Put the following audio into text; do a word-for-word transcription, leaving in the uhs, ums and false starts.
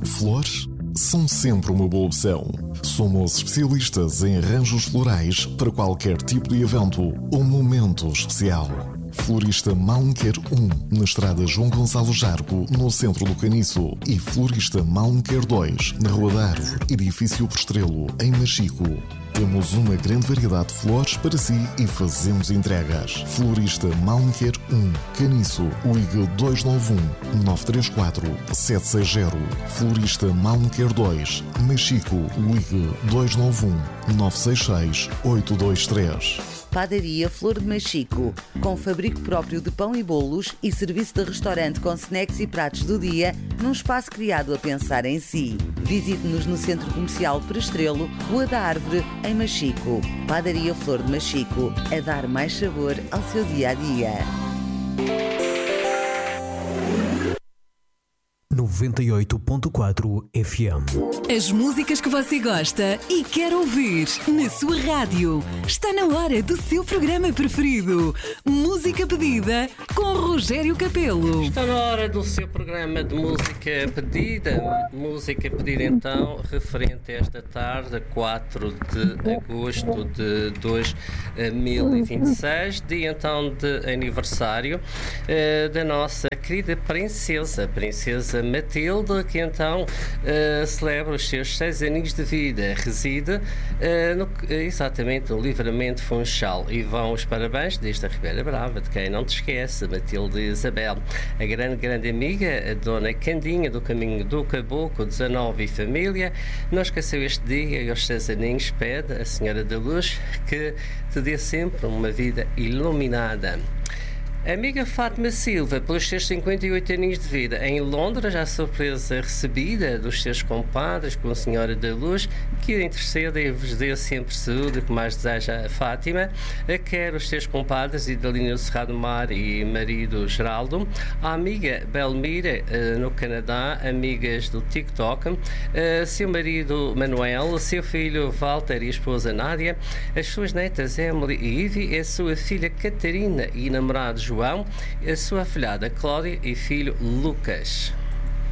Flores são sempre uma boa opção. Somos especialistas em arranjos florais para qualquer tipo de evento ou momento especial. Florista Malmequer um, na estrada João Gonçalo Jargo, no centro do Caniço. E Florista Malmequer dois, na Rua da Árvore, edifício por Estrelo, em Machico. Temos uma grande variedade de flores para si e fazemos entregas. Florista Malmequer um, Caniço, ligue dois nove um, nove três quatro, sete seis zero. Florista Malmequer dois, Machico, ligue dois nove um, nove seis seis, oito dois três. Padaria Flor de Machico, com fabrico próprio de pão e bolos e serviço de restaurante com snacks e pratos do dia, num espaço criado a pensar em si. Visite-nos no Centro Comercial por Estrelo, Rua da Árvore, em Machico. Padaria Flor de Machico, a dar mais sabor ao seu dia-a-dia. noventa e oito ponto quatro F M. As músicas que você gosta e quer ouvir na sua rádio. Está na hora do seu programa preferido. Música pedida com Rogério Capelo. Está na hora do seu programa de música pedida. Música pedida então, referente a esta tarde, quatro de agosto de dois mil e vinte e seis, dia então de aniversário uh, da nossa querida princesa, princesa Matilde, que então uh, celebra os seus seis aninhos de vida. Reside uh, no, exatamente no Livramento Funchal. E vão os parabéns desta Ribeira Brava, de quem não te esquece, Matilde Isabel, a grande, grande amiga, a dona Candinha do Caminho do Caboclo, dezanove e família. Não esqueceu este dia e aos seus aninhos pede a Senhora da Luz que te dê sempre uma vida iluminada. Amiga Fátima Silva, pelos seus cinquenta e oito aninhos de vida, em Londres, a surpresa recebida dos seus compadres com a Senhora da Luz, que a interceda e vos dê sempre saúde, que mais deseja a Fátima, a quer os seus compadres Idalina Cerrado Mar e marido Geraldo, a amiga Belmira, no Canadá, amigas do TikTok, seu marido Manuel, seu filho Walter e a esposa Nádia, as suas netas Emily e Ivy, a sua filha Catarina e namorado João, a sua afilhada Cláudia e filho Lucas.